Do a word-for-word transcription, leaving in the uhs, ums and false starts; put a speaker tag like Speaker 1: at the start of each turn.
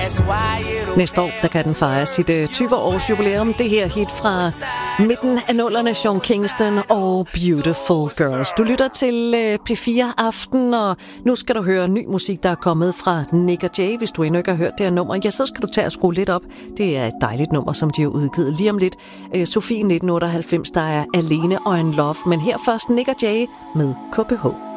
Speaker 1: Næste år, der kan den fejre sit uh, tyve-års jubilæum. Det her hit fra midten af nullerne, Sean Kingston og Beautiful Girls. Du lytter til uh, P fire Aften, og nu skal du høre ny musik, der er kommet fra Nik og Jay. Hvis du endnu ikke har hørt det her nummer, ja, så skal du tage og skrue lidt op. Det er et dejligt nummer, som de har udgivet lige om lidt. Uh, Sofie nitten otteoghalvfems, der er Alene og en Love. Men her først Nik og Jay med K B H.